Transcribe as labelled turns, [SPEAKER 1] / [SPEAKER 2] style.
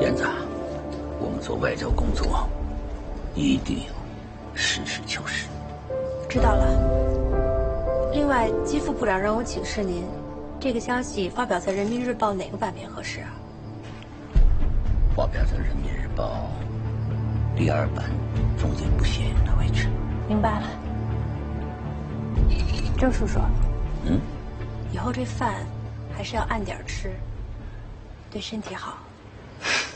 [SPEAKER 1] 燕子，我们做外交工作，一定要实事求是。
[SPEAKER 2] 知道了。另外，姬副部长让我请示您，这个消息发表在《人民日报》哪个版面合适啊？
[SPEAKER 1] 发表在《人民日报》第2版中间不显眼的位置。
[SPEAKER 2] 明白了。周叔叔，
[SPEAKER 1] 嗯，
[SPEAKER 2] 以后这饭还是要按点吃，对身体好。